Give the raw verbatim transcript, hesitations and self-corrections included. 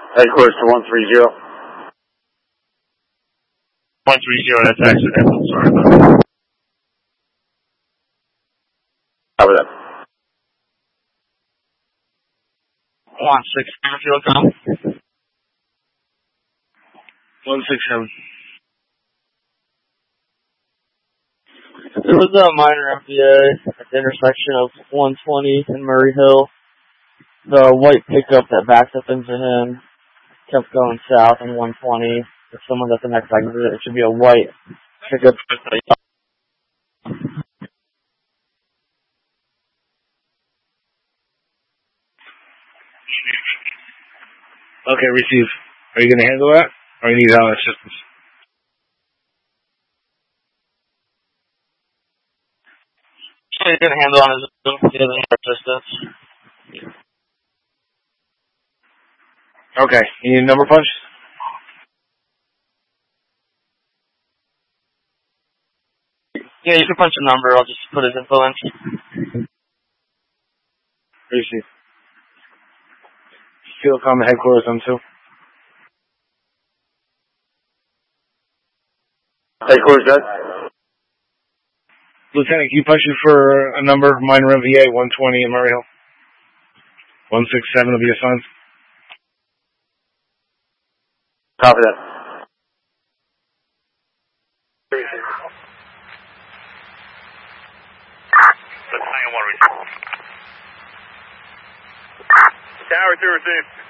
Headquarters to one three zero. one three zero, that's accidental. Sorry about that. Cover that. one six seven, field com. one six seven. There was a minor M V A at the intersection of one twenty and Murray Hill. The white pickup that backs up into him kept going south on one twenty. If someone's at the next exit, it should be a white pickup. Okay, receive. Are you going to handle that? Or you need our assistance? He's going to handle on his own. He doesn't need assistance. Okay. You need a number punch? Yeah, you can punch a number. I'll just put his info in. Receive. Field com headquarters on two. Headquarters, good? Lieutenant, can you punch in for a number, minor M V A, one twenty in Murray Hill? one six seven will be assigned. Copy that. Tower to receive.